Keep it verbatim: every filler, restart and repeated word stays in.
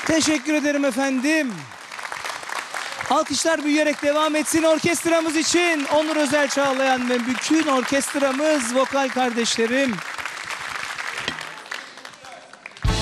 Teşekkür ederim efendim. Alkışlar büyüyerek devam etsin orkestramız için. Onur Özel Çağlayan ve bütün orkestramız, vokal kardeşlerim.